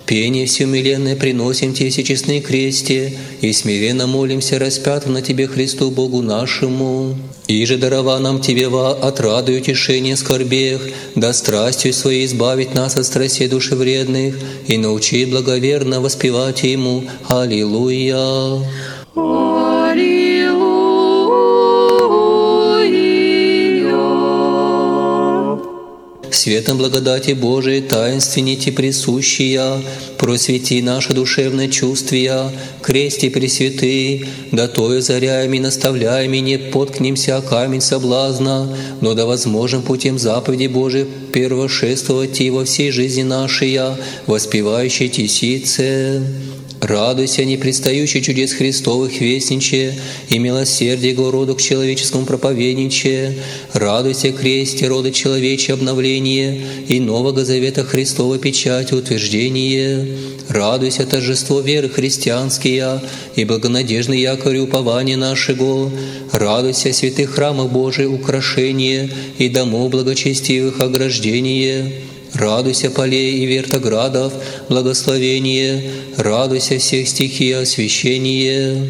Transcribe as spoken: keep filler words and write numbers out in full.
Пение всеумиленное приносим Тебе, всечестный кресте, и смиренно молимся распятому на Тебе Христу Богу нашему. И же дарова нам Тебе во отраду и утешение скорбех, да страстью Своей избавить нас от страстей душевредных, и научи благоверно воспевать Ему. Аллилуйя! Светом благодати Божией таинственните присущия, просвети наши душевные чувствия, кресте пресвятый, да тою заряем и наставляем, и не поткнемся о камень соблазна, но да возможным путем заповеди Божией первошествовать и во всей жизни нашей, воспевающей тесице. Радуйся, непредстающий чудес Христовых вестниче, и милосердие Его роду к человеческому проповедниче. Радуйся, кресте рода человечье обновление, и Нового Завета Христова печать утверждение. Радуйся, торжество веры христианские, и благонадежный якорь упования нашего. Радуйся, святых храмов Божий украшение, и домов благочестивых ограждение. Радуйся, полей и вертоградов, благословение, радуйся всех стихий освящение.